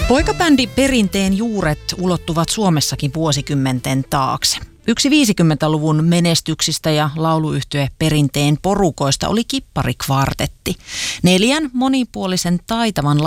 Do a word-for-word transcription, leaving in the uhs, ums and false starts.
Poikabändi Perinteen juuret ulottuvat Suomessakin vuosikymmenten taakse. Yksi viisikymmentäluvun menestyksistä ja lauluyhtye Perinteen porukoista oli Kipparikvartetti. Neljän monipuolisen taitavan